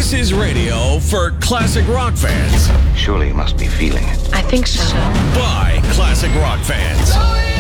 This is radio for classic rock fans. Surely you must be feeling it. I think so. By classic rock fans.